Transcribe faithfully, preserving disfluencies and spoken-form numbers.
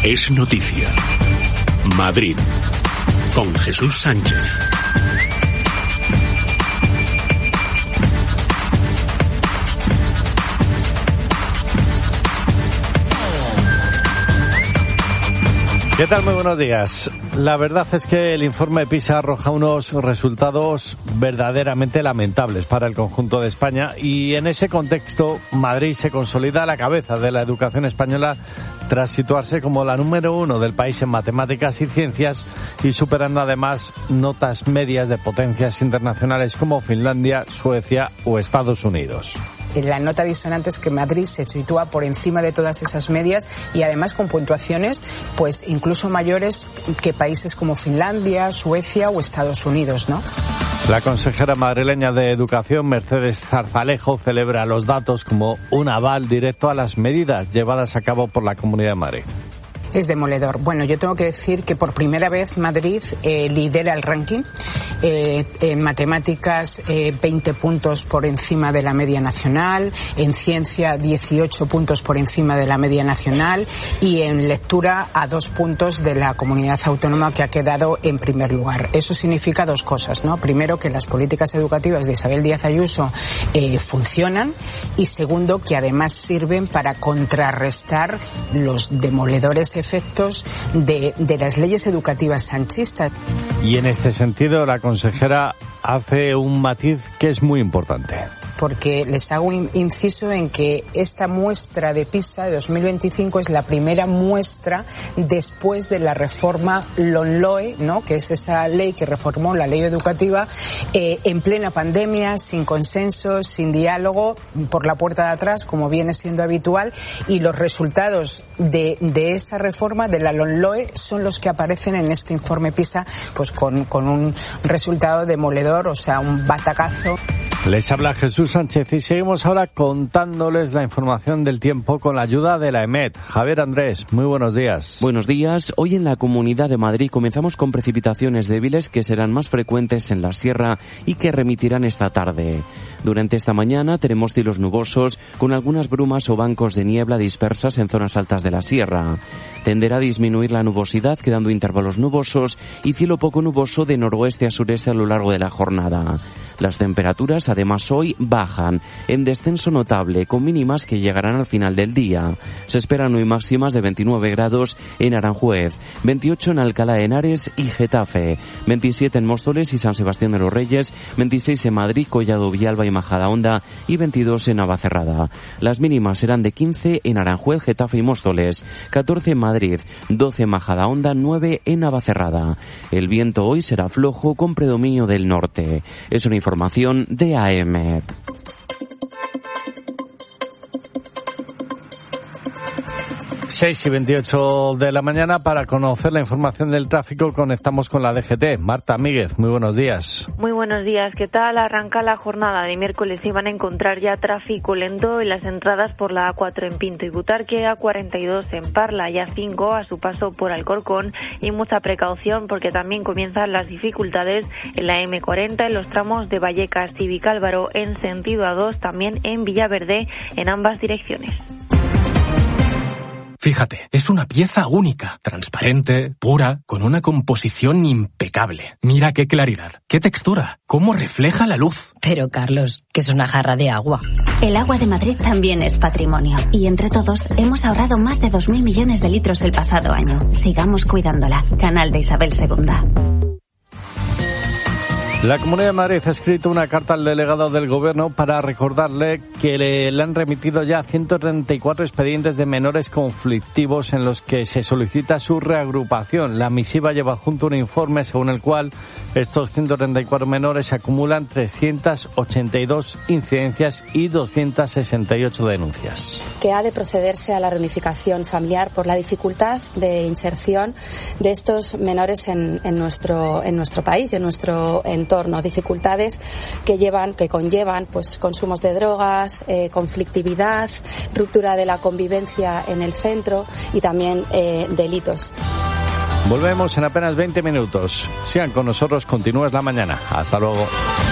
Es noticia. Madrid. Con Jesús Sánchez. ¿Qué tal? Muy buenos días. La verdad es que el informe PISA arroja unos resultados verdaderamente lamentables para el conjunto de España y en ese contexto Madrid se consolida a la cabeza de la educación española tras situarse como la número uno del país en matemáticas y ciencias y superando además notas medias de potencias internacionales como Finlandia, Suecia o Estados Unidos. La nota disonante es que Madrid se sitúa por encima de todas esas medias y además con puntuaciones pues incluso mayores que países como Finlandia, Suecia o Estados Unidos, ¿no? La consejera madrileña de Educación, Mercedes Zarzalejo, celebra los datos como un aval directo a las medidas llevadas a cabo por la Comunidad de Madrid. Es demoledor. Bueno, yo tengo que decir que por primera vez Madrid eh, lidera el ranking. Eh, en matemáticas, eh, veinte puntos por encima de la media nacional. En ciencia, dieciocho puntos por encima de la media nacional. Y en lectura, a dos puntos de la comunidad autónoma que ha quedado en primer lugar. Eso significa dos cosas, ¿no? Primero, que las políticas educativas de Isabel Díaz Ayuso eh, funcionan. Y segundo, que además sirven para contrarrestar los demoledores efectos efectos de, de las leyes educativas sanchistas. Y en este sentido la consejera hace un matiz que es muy importante. Porque les hago un inciso en que esta muestra de PISA de dos mil veinticinco es la primera muestra después de la reforma LOMLOE, ¿no? Que es esa ley que reformó la ley educativa eh, en plena pandemia, sin consenso, sin diálogo, por la puerta de atrás, como viene siendo habitual, y los resultados de, de esa reforma, de la LOMLOE, son los que aparecen en este informe PISA, pues con, con un resultado demoledor, o sea, un batacazo. Les habla Jesús Sánchez y seguimos ahora contándoles la información del tiempo con la ayuda de la EMET. Javier Andrés, muy buenos días. Buenos días. Hoy en la Comunidad de Madrid comenzamos con precipitaciones débiles que serán más frecuentes en la sierra y que remitirán esta tarde. Durante esta mañana tenemos cielos nubosos con algunas brumas o bancos de niebla dispersas en zonas altas de la sierra. Tenderá a disminuir la nubosidad quedando intervalos nubosos y cielo poco nuboso de noroeste a sureste a lo largo de la jornada. Las temperaturas además hoy bajan, en descenso notable, con mínimas que llegarán al final del día. Se esperan hoy máximas de veintinueve grados en Aranjuez, veintiocho en Alcalá de Henares y Getafe, veintisiete en Móstoles y San Sebastián de los Reyes, veintiséis en Madrid, Collado Villalba y Majadahonda y veintidós en Navacerrada. Las mínimas serán de quince en Aranjuez, Getafe y Móstoles, catorce en Madrid, doce en Majadahonda, nueve en Navacerrada. El viento hoy será flojo con predominio del norte. Es una información de A E M E T. seis y veintiocho de la mañana. Para conocer la información del tráfico conectamos con la D G T. Marta Míguez, muy buenos días. Muy buenos días, ¿qué tal? Arranca la jornada de miércoles y van a encontrar ya tráfico lento en las entradas por la A cuatro en Pinto y Butarque, A cuarenta y dos en Parla y A cinco a su paso por Alcorcón, y mucha precaución porque también comienzan las dificultades en la eme cuarenta en los tramos de Vallecas y Vicálvaro en sentido A dos, también en Villaverde en ambas direcciones. Fíjate, es una pieza única, transparente, pura, con una composición impecable. Mira qué claridad, qué textura, cómo refleja la luz. Pero, Carlos, que es una jarra de agua. El agua de Madrid también es patrimonio. Y entre todos hemos ahorrado más de dos mil millones de litros el pasado año. Sigamos cuidándola. Canal de Isabel segunda. La Comunidad de Madrid ha escrito una carta al delegado del Gobierno para recordarle que le, le han remitido ya ciento treinta y cuatro expedientes de menores conflictivos en los que se solicita su reagrupación. La misiva lleva junto un informe según el cual estos ciento treinta y cuatro menores acumulan trescientas ochenta y dos incidencias y doscientas sesenta y ocho denuncias. Que ha de procederse a la reunificación familiar por la dificultad de inserción de estos menores en, en nuestro en nuestro país y en nuestro entorno. Dificultades que llevan, que conllevan, pues consumos de drogas, eh, conflictividad, ruptura de la convivencia en el centro y también eh, delitos. Volvemos en apenas veinte minutos. Sigan con nosotros, continúa la mañana. Hasta luego.